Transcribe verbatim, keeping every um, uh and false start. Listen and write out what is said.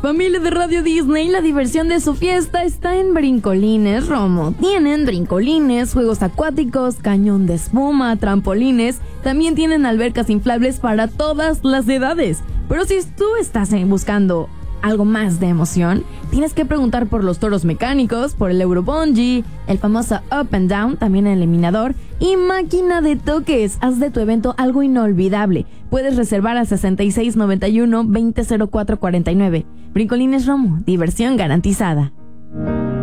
Familia de Radio Disney, la diversión de su fiesta está en Brincolines Romo. Tienen brincolines, juegos acuáticos, cañón de espuma, trampolines. También tienen albercas inflables para todas las edades. Pero si tú estás buscando algo más de emoción, tienes que preguntar por los toros mecánicos, por el Eurobungee, el famoso Up and Down, también el eliminador, y máquina de toques. Haz de tu evento algo inolvidable. Puedes reservar al sesenta y seis noventa y uno veinte cero cuatro cuarenta y nueve. Brincolines Romo, diversión garantizada.